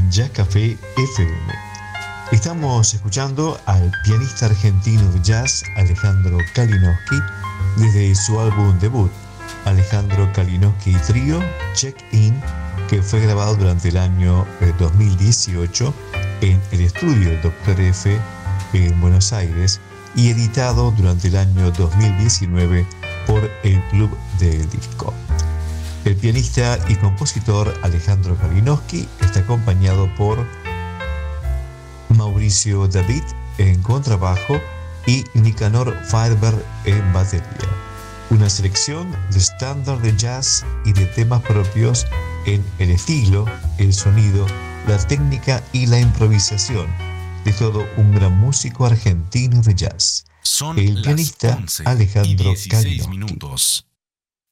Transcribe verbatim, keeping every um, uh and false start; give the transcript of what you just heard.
Jazz Café F M. Estamos escuchando al pianista argentino de jazz Alejandro Kalinowski desde su álbum debut, Alejandro Kalinowski Trio Check In, que fue grabado durante el año dos mil dieciocho en el estudio Doctor F en Buenos Aires y editado durante el año dos mil diecinueve por el Club del Disco. El pianista y compositor Alejandro Kalinowski está acompañado por Mauricio David en contrabajo y Nicanor Faerber en batería. Una selección de estándar de jazz y de temas propios en el estilo, el sonido, la técnica y la improvisación de todo un gran músico argentino de jazz. Son el pianista las once Alejandro y dieciséis Kalinowski. minutos.